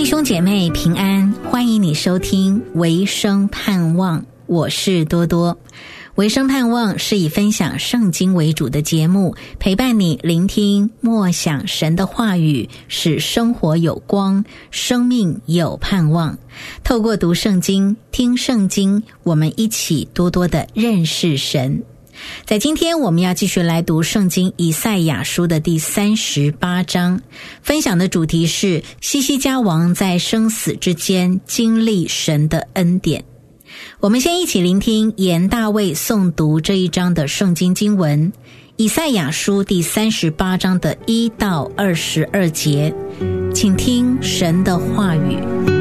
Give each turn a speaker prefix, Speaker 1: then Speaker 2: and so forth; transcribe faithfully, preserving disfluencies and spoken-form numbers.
Speaker 1: 兄姐妹平安，欢迎你收听维生盼望，我是多多。维生盼望是以分享圣经为主的节目，陪伴你聆听默想神的话语，使生活有光，生命有盼望。透过读圣经、听圣经，我们一起多多的认识神。在今天我们要继续来读圣经以赛亚书的第三十八章，分享的主题是西西家王在生死之间经历神的恩典。我们先一起聆听严大卫诵读这一章的圣经经文，以赛亚书第三十八章的一到二十二节，请听神的话语。